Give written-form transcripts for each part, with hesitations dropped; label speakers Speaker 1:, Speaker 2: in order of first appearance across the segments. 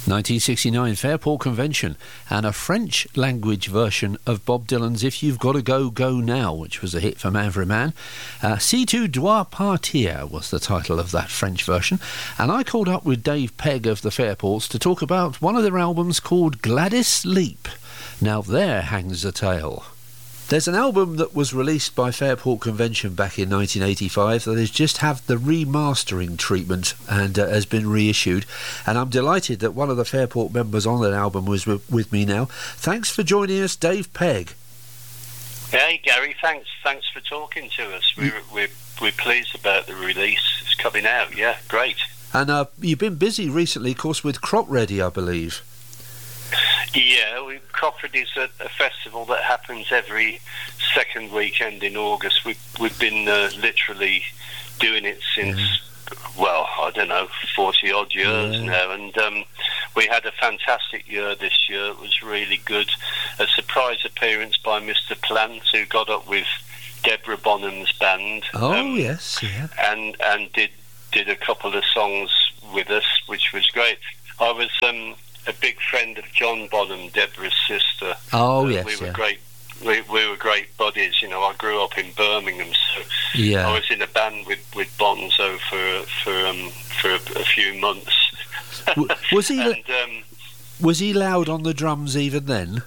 Speaker 1: 1969 Fairport Convention, and a French language version of Bob Dylan's If You've Gotta Go, Go Now, which was a hit for Man for a Man. Si tu dois partir was the title of that French version, and I called up with Dave Pegg of the Fairports to talk about one of their albums called Gladys Leap. Now there hangs a tale. There's an album that was released by Fairport Convention back in 1985 that has just had the remastering treatment and has been reissued. And I'm delighted that one of the Fairport members on that album was with me now. Thanks for joining us, Dave Pegg.
Speaker 2: Hey, Gary, thanks for talking to us. We're pleased about the release. It's coming out, yeah, great.
Speaker 1: And you've been busy recently, of course, with Crop Ready, I believe.
Speaker 2: Yeah, Crop Ready is a festival that happens every second weekend in August. We've been literally doing it since, well, I don't know, 40-odd years now. And we had a fantastic year this year. It was really good. A surprise appearance by Mr. Plant, who got up with Deborah Bonham's band.
Speaker 1: Oh, yes, yeah.
Speaker 2: And did a couple of songs with us, which was great. I was... a big friend of John Bonham, Deborah's sister.
Speaker 1: Oh, yes,
Speaker 2: we were great. We were great buddies. You know, I grew up in Birmingham, so I was in a band with Bonzo for a few months.
Speaker 1: Was he? And, was he loud on the drums even then?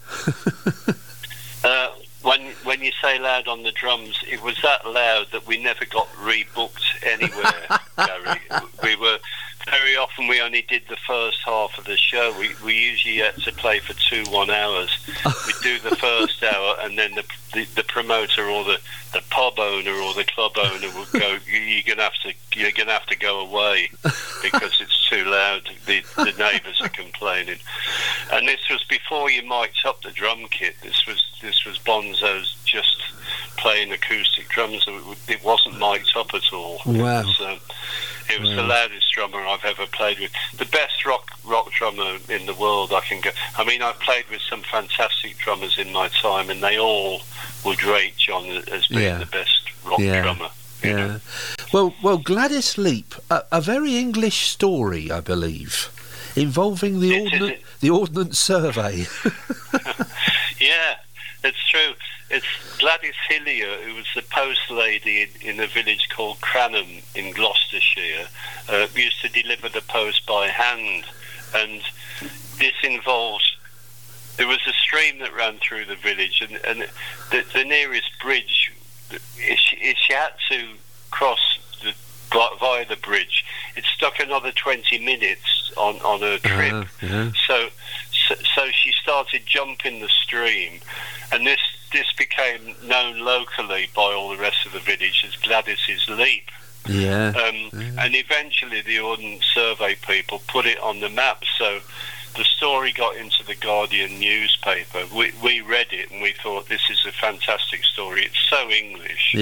Speaker 2: When you say loud on the drums, it was that loud that we never got rebooked anywhere, Gary. We were very often we only did the first half of the show. We usually had to play for 2 1 hours. We'd do the first hour, and then the promoter or the pub owner or the club owner would go, "You're gonna have to go away because it's too loud. The neighbours are complaining." And this was before you mic'd up the drum kit. This was Bonzo's just playing acoustic drums. It wasn't mic'd up at all.
Speaker 1: Wow.
Speaker 2: It was the loudest drummer I've ever played with. The best rock drummer in the world I can get. I mean, I've played with some fantastic drummers in my time, and they all would rate John as being the best rock drummer. You know?
Speaker 1: Well, Gladys Leap, a very English story, I believe, involving the Ordnance Survey.
Speaker 2: Yeah, it's true. It's Gladys Hillier, who was the post lady in a village called Cranham in Gloucestershire, used to deliver the post by hand. And this involved... There was a stream that ran through the village, and the nearest bridge, if she had to cross via the bridge, it stuck another 20 minutes on her trip. So she started jumping the stream, and this became known locally by all the rest of the village as Gladys's Leap. And eventually the Ordnance Survey people put it on the map, so the story got into the Guardian newspaper. We read it and we thought, this is a fantastic story. It's so English.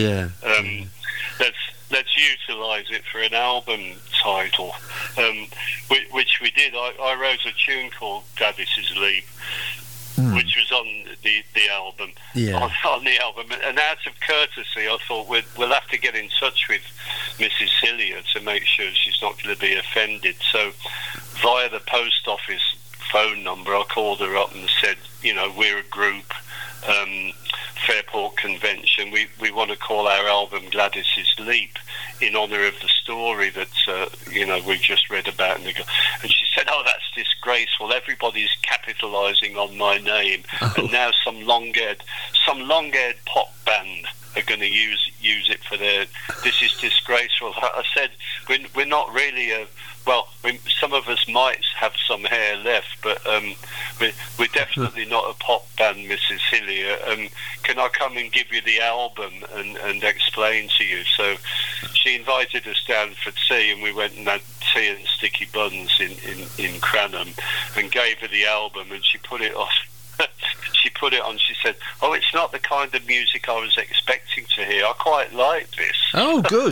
Speaker 2: Let's utilise it for an album title, which we did. I wrote a tune called Gladys's Leap, which was on the album. On the album, and out of courtesy, I thought we'll have to get in touch with Mrs. Hillier to make sure she's not going to be offended. So, via the post office phone number, I called her up and said, you know, we're a group, Fairport Convention. We want to call our album Gladys's Leap in honour of the story that we just read about. And she said, "Oh, that's disgraceful. Everybody's capitalising on my name, and now some long-haired pop band are going to use it for their. This is disgraceful." I said, "We're not really a." Well, some of us might have some hair left, but we're definitely not a pop band, Mrs. Hillier. Can I come and give you the album and explain to you? So she invited us down for tea, and we went and had tea and sticky buns in Cranham, and gave her the album, and she put it on. She put it on. She said, "Oh, it's not the kind of music I was expecting to hear. I quite like this."
Speaker 1: Oh, good.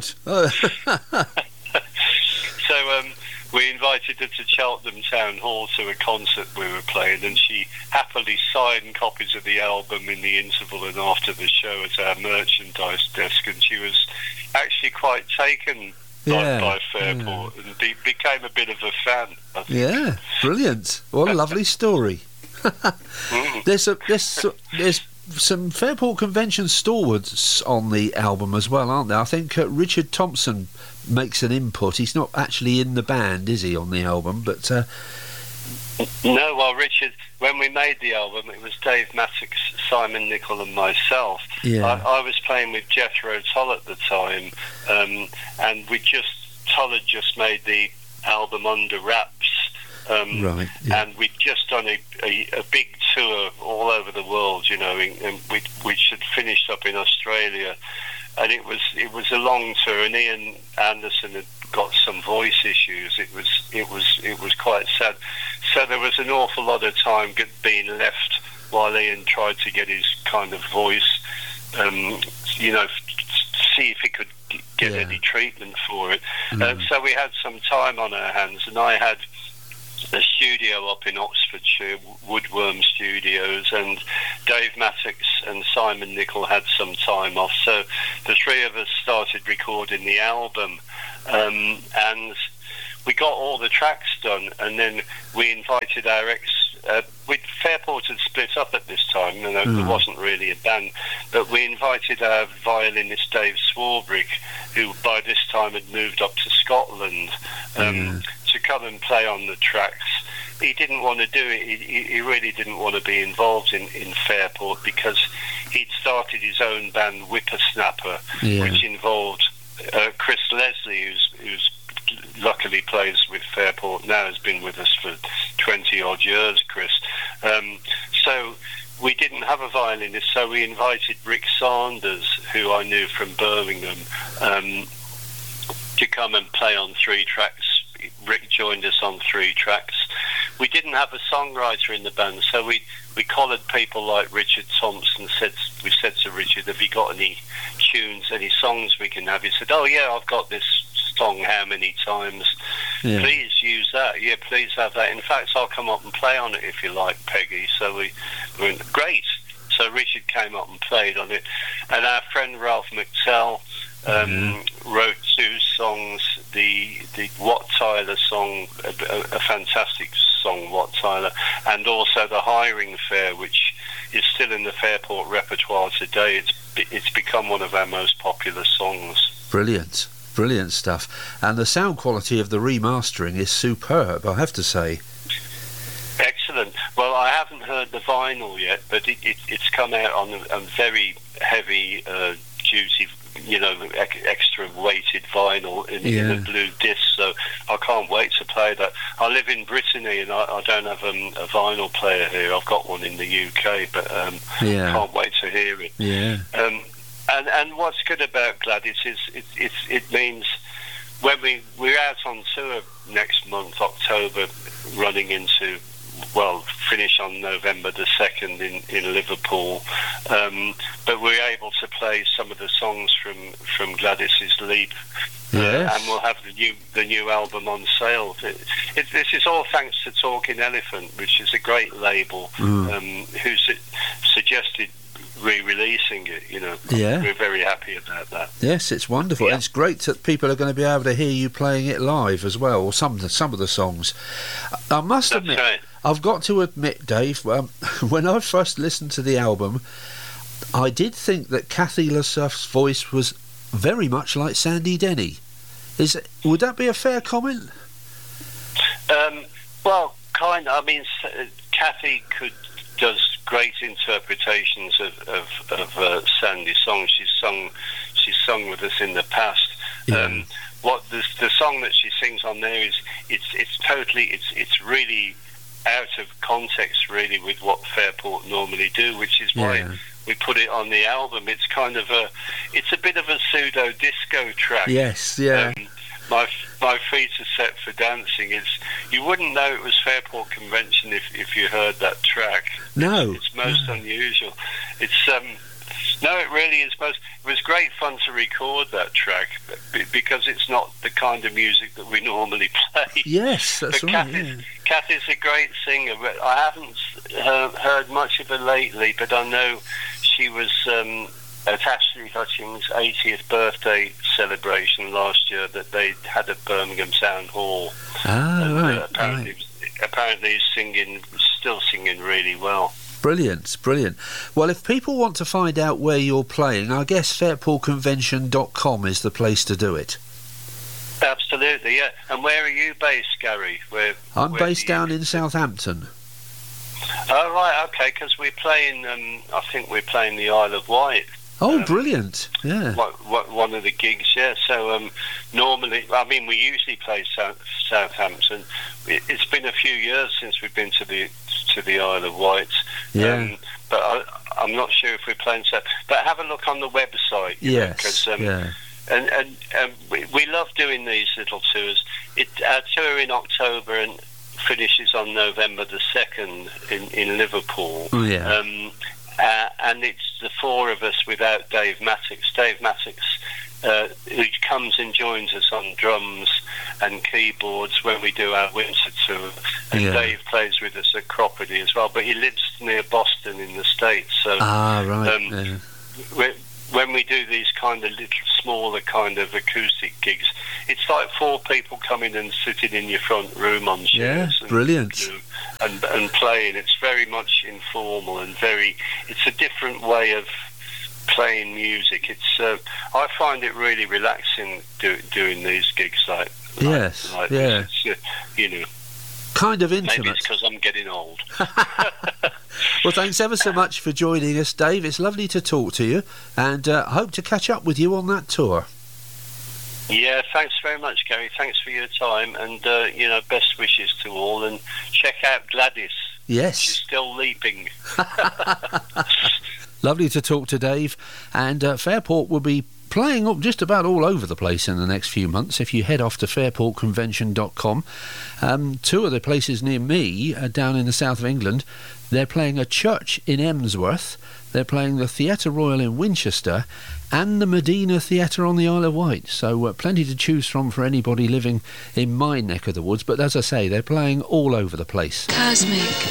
Speaker 2: So we invited her to Cheltenham Town Hall to a concert we were playing, and she happily signed copies of the album in the interval and after the show at our merchandise desk, and she was actually quite taken by Fairport, and became a bit of a fan. I think.
Speaker 1: Yeah, brilliant. What a lovely story. There's some Fairport Convention stalwarts on the album as well, aren't there? I think Richard Thompson makes an input. He's not actually in the band, is he, on the album? But
Speaker 2: no, well, Richard, when we made the album, it was Dave Mattox, Simon Nicol and myself.
Speaker 1: Yeah.
Speaker 2: I was playing with Jethro Tull at the time, and Tull had just made the album Under Wraps.
Speaker 1: Right, yeah.
Speaker 2: And we'd just done a big tour all over the world, you know, and which had finished up in Australia, and it was a long tour. And Ian Anderson had got some voice issues. It was quite sad. So there was an awful lot of time being left while Ian tried to get his kind of voice, you know, see if he could get any treatment for it. So we had some time on our hands, and I had a studio up in Oxfordshire, Woodworm Studios, and Dave Mattox and Simon Nicol had some time off, so the three of us started recording the album, and we got all the tracks done, and then we invited our Fairport had split up at this time, you know, there wasn't really a band, but we invited our violinist Dave Swarbrick, who by this time had moved up to Scotland, to come and play on the tracks. He didn't want to do it. He really didn't want to be involved in Fairport, because he'd started his own band Whippersnapper, which involved Chris Leslie, who's luckily plays with Fairport now, has been with us for 20 odd years, Chris. So we didn't have a violinist, so we invited Rick Sanders, who I knew from Birmingham, to come and play on 3 tracks. Rick joined us on 3 tracks. We didn't have a songwriter in the band, so we collared people like Richard Thompson. We said to Richard, have you got any tunes, any songs we can have? He said, oh yeah, I've got this song How Many Times. Please use that. Yeah, please have that. In fact, I'll come up and play on it if you like, Peggy. So we went, great. So Richard came up and played on it. And our friend Ralph McTell wrote 2 songs, the Wat Tyler song, a fantastic song, Wat Tyler, and also the Hiring Fair, which is still in the Fairport repertoire today. It's become one of our most popular songs.
Speaker 1: Brilliant stuff. And the sound quality of the remastering is superb, I have to say.
Speaker 2: Excellent. Well, I haven't heard the vinyl yet, but it's come out on a very heavy duty, you know, extra weighted vinyl in a blue disc, so I can't wait to play that. I live in Brittany, and I don't have a vinyl player here. I've got one in the UK, but can't wait to hear it. And what's good about Gladys is it means when we're out on tour next month, October, running into, well, finish on November the 2nd in Liverpool, but we're able to play some of the songs from Gladys's Leap, and we'll have the new album on sale. This is all thanks to Talking Elephant, which is a great label, who suggested re-releasing it, you know. We're very happy about that.
Speaker 1: Yes, it's wonderful. It's great that people are going to be able to hear you playing it live as well, or some of the songs. I must admit, I've got to admit, Dave, when I first listened to the album, I did think that Kathy Lassuff's voice was very much like Sandy Denny. Would that be a fair comment?
Speaker 2: Well, kind of. I mean, Kathy does great interpretations of Sandy's songs. She's sung with us in the past. What the song that she sings on there is, it's really out of context, really, with what Fairport normally do, which is why we put it on the album. It's kind of it's a bit of a pseudo disco track.
Speaker 1: Yes, yeah.
Speaker 2: My feet are set for dancing. You wouldn't know it was Fairport Convention if you heard that track.
Speaker 1: No,
Speaker 2: it's most unusual. It's no, it really is most. It was great fun to record that track because it's not the kind of music that we normally play.
Speaker 1: Yes, that's right.
Speaker 2: Kathy's a great singer. I haven't heard much of her lately, but I know she was at Ashley Hutchings' 80th birthday celebration last year that they had at Birmingham Town Hall. Apparently he's still singing really well.
Speaker 1: Brilliant. Well, if people want to find out where you're playing, I guess fairportconvention.com is the place to do it.
Speaker 2: Absolutely, yeah. And where are you based, Gary?
Speaker 1: I'm based down in Southampton.
Speaker 2: Oh, right, okay, because we're playing, I think we're playing the Isle of Wight.
Speaker 1: Oh, brilliant, yeah.
Speaker 2: One of the gigs, yeah. So normally, we usually play Southampton. It's been a few years since we've been to the Isle of Wight.
Speaker 1: Yeah.
Speaker 2: But I'm not sure if we're playing but have a look on the website.
Speaker 1: Yes,
Speaker 2: And we love doing these little tours. Our tour in October and finishes on November the 2nd in Liverpool.
Speaker 1: Oh, yeah.
Speaker 2: And it's the four of us without Dave Mattocks. Dave Mattocks, who comes and joins us on drums and keyboards when we do our winter tour. And Dave plays with us at Cropredy as well. But he lives near Boston in the States. So,
Speaker 1: right.
Speaker 2: when we do these kind of little smaller kind of acoustic gigs, it's like four people coming and sitting in your front room on chairs.
Speaker 1: Yeah, brilliant.
Speaker 2: And playing. It's very much informal and it's a different way of playing music. It's I find it really relaxing doing these gigs like
Speaker 1: this.
Speaker 2: It's,
Speaker 1: kind of intimate.
Speaker 2: Maybe it's because I'm getting old.
Speaker 1: Well, thanks ever so much for joining us, Dave. It's lovely to talk to you, and hope to catch up with you on that tour.
Speaker 2: Yeah, thanks very much, Gary. Thanks for your time, and best wishes to all. And check out Gladys.
Speaker 1: Yes,
Speaker 2: she's still leaping.
Speaker 1: Lovely to talk to Dave, and Fairport will be playing up just about all over the place in the next few months. If you head off to fairportconvention.com, two of the places near me down in the south of England, they're playing a church in Emsworth, they're playing the Theatre Royal in Winchester, and the Medina Theatre on the Isle of Wight. So plenty to choose from for anybody living in my neck of the woods. But as I say, they're playing all over the place.
Speaker 3: Cosmic.